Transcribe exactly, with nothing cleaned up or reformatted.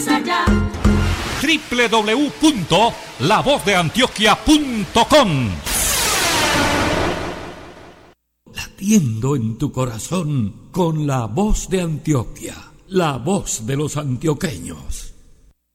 allá. doble u doble u doble u punto la voz de antioquia punto com. Latiendo en tu corazón con la voz de Antioquia, la voz de los antioqueños.